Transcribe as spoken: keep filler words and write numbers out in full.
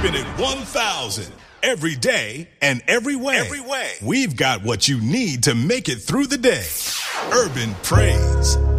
Keeping it one thousand. Every day and every way. Every way. We've got what you need to make it through the day. Urban Praise.